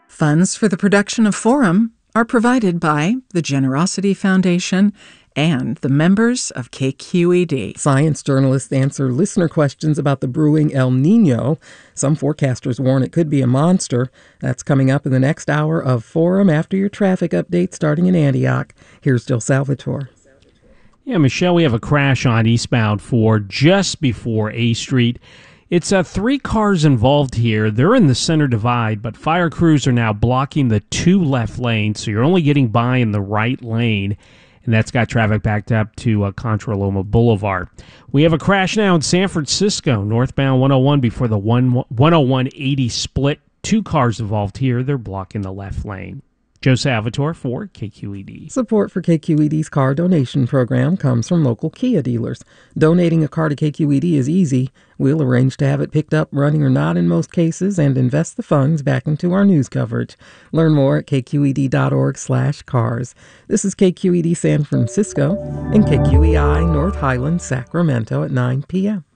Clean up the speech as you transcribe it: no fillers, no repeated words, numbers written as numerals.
Funds for the production of Forum are provided by the Generosity Foundation and the members of KQED. Science journalists answer listener questions about the brewing El Nino. Some forecasters warn it could be a monster. That's coming up in the next hour of Forum after your traffic update starting in Antioch. Here's Jill Salvatore. Yeah, Michelle, we have a crash on eastbound 4 just before A Street. It's 3 cars involved here. They're in the center divide, but fire crews are now blocking the 2 left lanes, so you're only getting by in the right lane, and that's got traffic backed up to Contra Loma Boulevard. We have a crash now in San Francisco, northbound 101 before the 101-80 split. 2 cars involved here. They're blocking the left lane. Joe Salvatore for KQED. Support for KQED's car donation program comes from local Kia dealers. Donating a car to KQED is easy. We'll arrange to have it picked up, running or not in most cases, and invest the funds back into our news coverage. Learn more at kqed.org/cars. This is KQED San Francisco and KQEI North Highlands, Sacramento at 9 p.m.